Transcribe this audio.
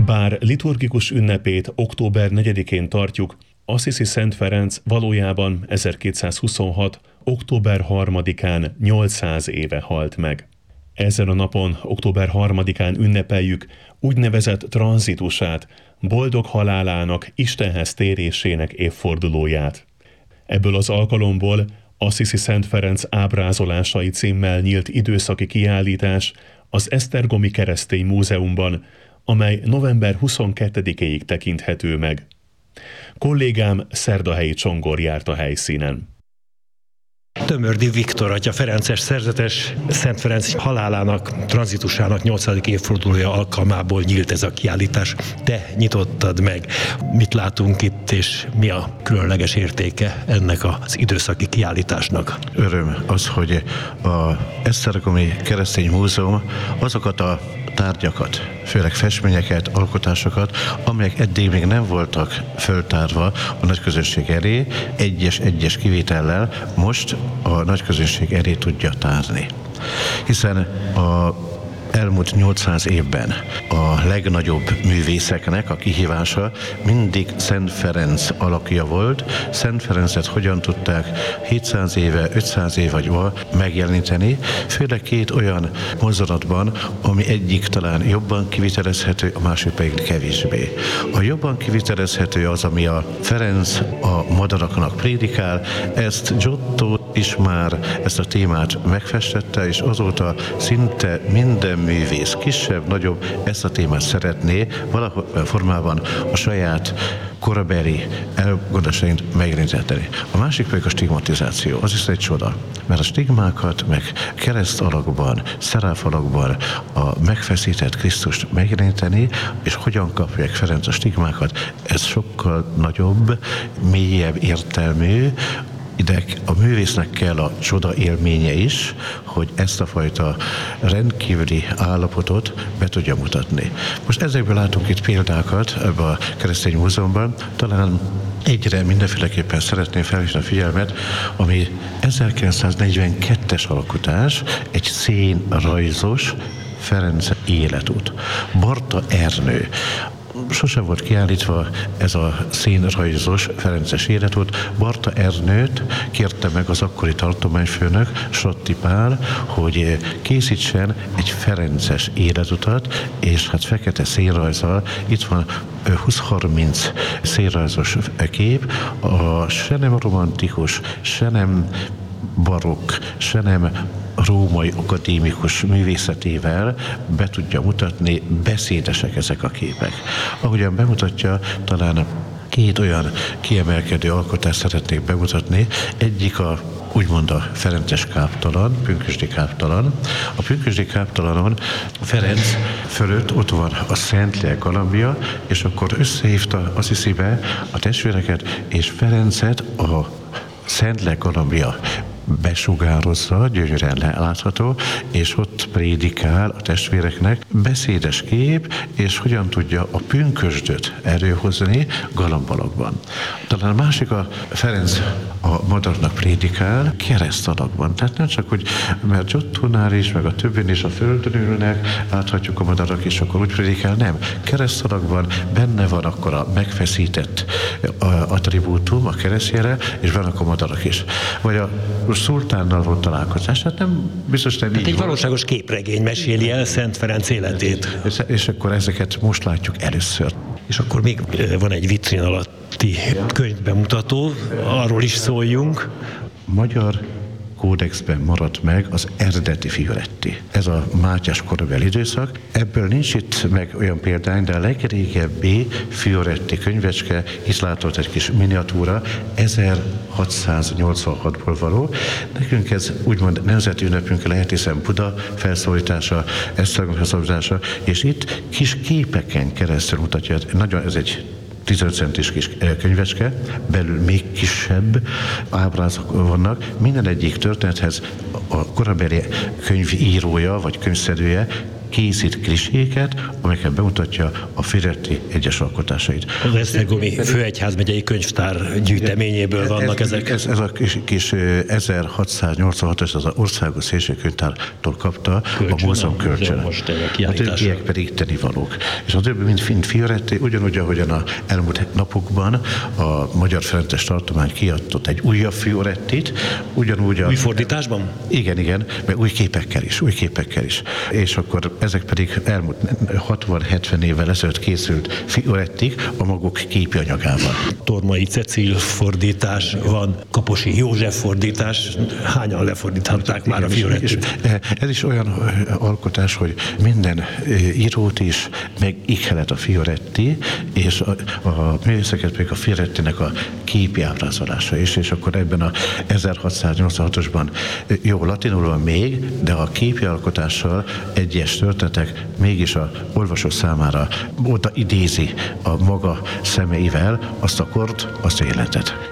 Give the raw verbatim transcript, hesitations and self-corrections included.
Bár liturgikus ünnepét október negyedikén tartjuk, Assisi Szent Ferenc valójában ezerkétszázhuszonhat. október harmadikán nyolcszáz éve halt meg. Ezen a napon, október harmadikán ünnepeljük úgynevezett tranzitusát, boldog halálának, Istenhez térésének évfordulóját. Ebből az alkalomból Assisi Szent Ferenc ábrázolásai címmel nyílt időszaki kiállítás az Esztergomi Keresztény Múzeumban, amely november huszonkettedikéig tekinthető meg. Kollégám Szerdahelyi Csongor járt a helyszínen. Tömördi Viktor atya ferences szerzetes Szent Ferenc halálának, tranzitusának nyolcadik évfordulója alkalmából nyílt ez a kiállítás. Te nyitottad meg. Mit látunk itt, és mi a különleges értéke ennek az időszaki kiállításnak? Öröm az, hogy a Esztergomi Keresztény Múzeum azokat a tárgyakat, főleg festményeket, alkotásokat, amelyek eddig még nem voltak föltárva a nagyközönség elé, egyes-egyes kivétellel most a nagyközönség elé tudja tárni. Hiszen a elmúlt nyolcszáz évben a legnagyobb művészeknek a kihívása mindig Szent Ferenc alakja volt. Szent Ferencet hogyan tudták hétszáz éve, ötszáz éve vagy ma megjeleníteni, főleg két olyan mozzanatban, ami egyik talán jobban kivitelezhető, a másik pedig kevésbé. A jobban kivitelezhető az, ami a Ferenc a madaraknak prédikál, ezt Giotto is már ezt a témát megfestette, és azóta szinte minden művész, kisebb, nagyobb, ezt a témát szeretné valahol formában a saját korabeli elgondolásait megjeleníteni. A másik pedig a stigmatizáció. Az is egy csoda, mert a stigmákat meg kereszt alakban, szeráf alakban a megfeszített Krisztust megjeleníteni, és hogyan kapják Ferenc a stigmákat, ez sokkal nagyobb, mélyebb értelmű. Ide a művésznek kell a csoda élménye is, hogy ezt a fajta rendkívüli állapotot be tudja mutatni. Most ezekből látunk itt példákat ebben a Keresztény Múzeumban, talán egyre mindenféleképpen szeretném felhívni a figyelmet, ami ezerkilencszáznegyvenkettes alkotás, egy szénrajzos Ferenc életút. Barta Ernő. Sose volt kiállítva ez a színrajzos ferences életút. Barta Ernőt kérte meg az akkori tartományfőnök, Sotti Pál, hogy készítsen egy ferences életutat, és hát fekete színrajzzal, itt van húsz-harminc színrajzos kép, a se nem romantikus, se nem barokk, se nem római akadémikus művészetével be tudja mutatni, beszédesek ezek a képek. Ahogyan bemutatja, talán két olyan kiemelkedő alkotást szeretnék bemutatni. Egyik a úgymond a ferences káptalan, pünkösdi káptalan. A pünkösdi káptalanon Ferenc fölött ott van a Szentlélek galambja, és akkor összehívta Assisibe a testvéreket, és Ferencet a Szentlélek galambja besugározza, gyönyörűen látható, és ott prédikál a testvéreknek, beszédes kép, és hogyan tudja a pünkösdöt előhozni galambalakban. Talán a másik a Ferenc a madarnak prédikál kereszt alakban. Tehát nem csak, hogy mert Giottónál is, meg a többin is a földön ülnek, láthatjuk a madarak is, akkor úgy prédikál, nem. Kereszt alakban benne van akkor a megfeszített attribútum a keresztjére, és vannak a madarak is. Vagy a szultánnal volt találkozás, hát nem biztos nem hát így egy van. valóságos képregény meséli el Szent Ferenc életét. És, és akkor ezeket most látjuk először. És akkor még van egy vitrin alatti könyvbemutató, arról is szóljunk. Magyar kódexben maradt meg az eredeti Fioretti. Ez a Mátyás korabeli időszak. Ebből nincs itt meg olyan példány, de a legrégebbi Fioretti könyvecske, itt látott egy kis miniatúra, ezerhatszáznyolcvanhatból való. Nekünk ez úgymond nemzeti ünnepünk lehet, hiszen Buda felszólítása, Esztergom felszólítása, és itt kis képeken keresztül mutatja, nagyon ez egy tizenöt centis kis könyvecske, belül még kisebb ábrázok vannak. Minden egyik történethez a korabeli könyvírója vagy könyvszedője készít kliséket, amelyeket bemutatja a Firetti egyes alkotásait. Az esztergomi főegyházmegyei könyvtár gyűjteményéből vannak ez, ezek. Ez, ez a kis, kis ezerhatszáznyolcvanhatos, az Országos Szélsőkönyvtártól kapta kölcsön, a múzeum kölcsön. A többiek pedig tenivalók. És a többi, mint Finn Fioretti, ugyanúgy, ahogyan a elmúlt napokban a Magyar Ferences Tartomány kiadott egy újabb Fiorettit, ugyanúgy a... Új fordításban? Igen, igen, mert új képekkel is, új képekkel is. És akkor ezek pedig elmúlt hatvan-hetven évvel ezelőtt készült Fiorettik a maguk képanyagával. Tormai Cecil fordítás van, Kaposi József fordítás, hányan lefordíthatták már a Fiorettit? Ez is olyan alkotás, hogy minden írót is megikhelet a Fioretti, és a, a művészeket pedig a Fiorettinek a képi ábrázolása is, és akkor ebben a ezerhatszáznyolcvanhatosban jó latinul van még, de a képi alkotással egyes történetek mégis a olvasó számára oda idézi a maga szemeivel azt a kort, azt a jelentet.